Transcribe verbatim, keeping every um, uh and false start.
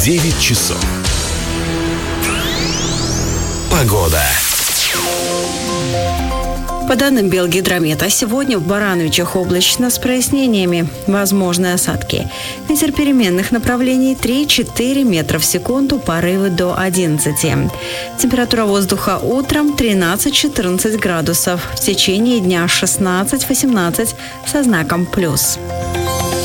девять часов. Погода. По данным Белгидромета, сегодня в Барановичах облачно с прояснениями. Возможны осадки. Ветер переменных направлений три-четыре метра в секунду, порывы до одиннадцати. Температура воздуха утром тринадцать-четырнадцать градусов. В течение дня шестнадцать-восемнадцать со знаком плюс.